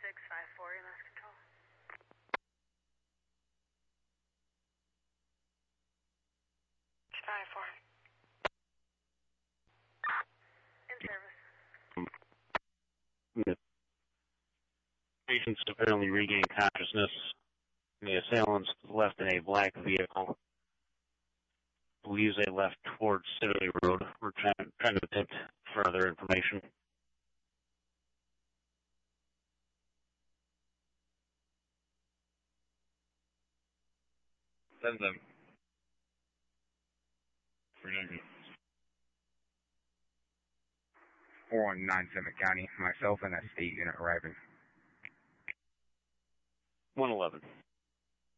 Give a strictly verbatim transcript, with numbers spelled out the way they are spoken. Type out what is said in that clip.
six five four, E M S control. five four. In service. Patients apparently regained consciousness. The assailants left in a black vehicle. Believes they left towards City Road. We're trying, trying to attempt further information. Send them. Redundant. four one nine Summit County. Myself and a state unit arriving. one eleven.